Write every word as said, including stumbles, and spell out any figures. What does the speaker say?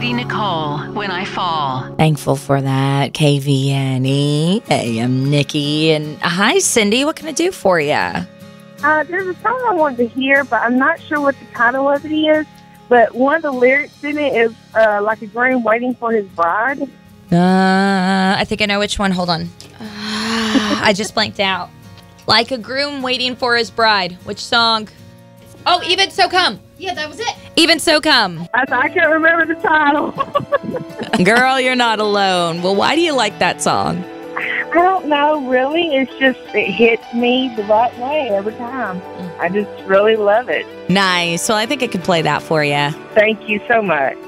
Katie Nicole, When I Fall. Thankful for that, K V N E. Hey, I'm Nikki. And hi, Cindy. What can I do for you? Uh, there's a song I wanted to hear, but I'm not sure what the title of it is. But one of the lyrics in it is uh, like a groom waiting for his bride. Uh, I think I know which one. Hold on. Uh, I just blanked out. Like a groom waiting for his bride. Which song? Oh, Even So Come. Yeah, that was it. Even So Come. I, I can't remember the title. Girl, you're not alone. Well, why do you like that song? I don't know, really. It's just, it hits me the right way every time. I just really love it. Nice. Well, I think I could play that for you. Thank you so much.